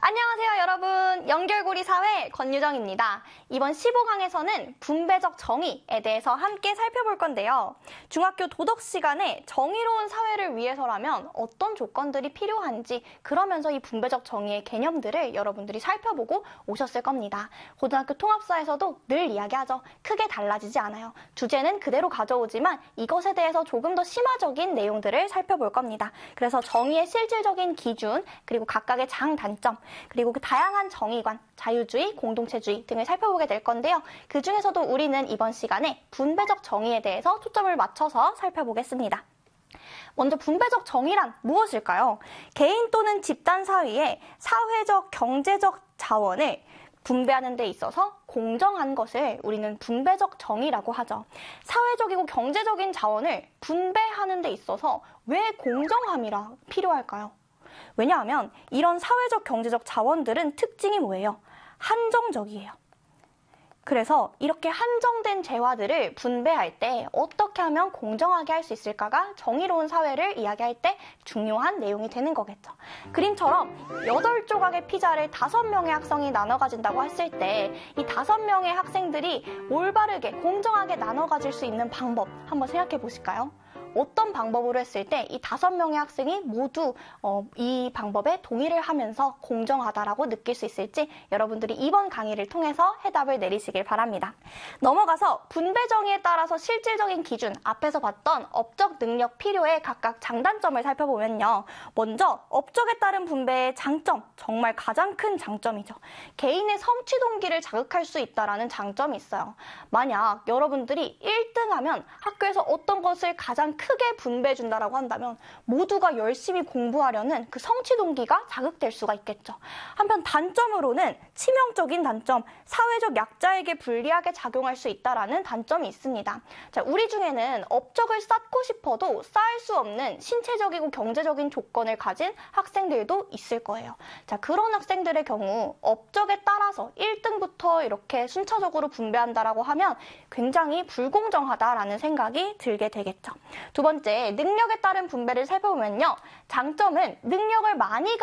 안녕하세요 여러분, 연결고리 사회 권유정입니다. 이번 15강에서는 분배적 정의에 대해서 함께 살펴볼 건데요. 중학교 도덕 시간에 정의로운 사회를 위해서라면 어떤 조건들이 필요한지, 그러면서 이 분배적 정의의 개념들을 여러분들이 살펴보고 오셨을 겁니다. 고등학교 통합사에서도 늘 이야기하죠. 크게 달라지지 않아요. 주제는 그대로 가져오지만 이것에 대해서 조금 더 심화적인 내용들을 살펴볼 겁니다. 그래서 정의의 실질적인 기준, 그리고 각각의 장단점, 그리고 그 다양한 정의관, 자유주의, 공동체주의 등을 살펴보게 될 건데요. 그 중에서도 우리는 이번 시간에 분배적 정의에 대해서 초점을 맞춰서 살펴보겠습니다. 먼저 분배적 정의란 무엇일까요? 개인 또는 집단 사이의 사회적, 경제적 자원을 분배하는 데 있어서 공정한 것을 우리는 분배적 정의라고 하죠. 사회적이고 경제적인 자원을 분배하는 데 있어서 왜 공정함이라 필요할까요? 왜냐하면 이런 사회적, 경제적 자원들은 특징이 뭐예요? 한정적이에요. 그래서 이렇게 한정된 재화들을 분배할 때 어떻게 하면 공정하게 할 수 있을까가 정의로운 사회를 이야기할 때 중요한 내용이 되는 거겠죠. 그림처럼 8조각의 피자를 5명의 학생이 나눠 가진다고 했을 때 이 5명의 학생들이 올바르게 공정하게 나눠 가질 수 있는 방법 한번 생각해 보실까요? 어떤 방법으로 했을 때 이 5명의 학생이 모두 이 방법에 동의를 하면서 공정하다라고 느낄 수 있을지 여러분들이 이번 강의를 통해서 해답을 내리시길 바랍니다. 넘어가서 분배 정의에 따라서 실질적인 기준, 앞에서 봤던 업적 능력 필요의 각각 장단점을 살펴보면요. 먼저 업적에 따른 분배의 장점, 정말 가장 큰 장점이죠. 개인의 성취 동기를 자극할 수 있다는 장점이 있어요. 만약 여러분들이 1등하면 학교에서 어떤 것을 가장 크게 분배해준다라고 한다면 모두가 열심히 공부하려는 그 성취 동기가 자극될 수가 있겠죠. 한편 단점으로는 치명적인 단점, 사회적 약자에게 불리하게 작용할 수 있다라는 단점이 있습니다. 자, 우리 중에는 업적을 쌓고 싶어도 쌓을 수 없는 신체적이고 경제적인 조건을 가진 학생들도 있을 거예요. 자, 그런 학생들의 경우 업적에 따라서 1등부터 이렇게 순차적으로 분배한다라고 하면 굉장히 불공정하다라는 생각이 들게 되겠죠. 두 번째, 능력에 따른 분배를 살펴보면요. 장점은 능력을 많이